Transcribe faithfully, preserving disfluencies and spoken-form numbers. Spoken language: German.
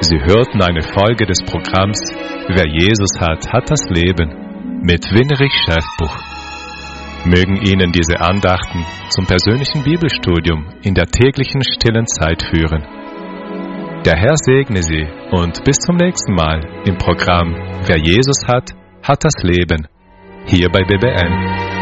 Sie hörten eine Folge des Programms Wer Jesus hat, hat das Leben mit Winrich Schäfbuch. Mögen Ihnen diese Andachten zum persönlichen Bibelstudium in der täglichen stillen Zeit führen. Der Herr segne Sie und bis zum nächsten Mal im Programm Wer Jesus hat, hat das Leben, hier bei B B M.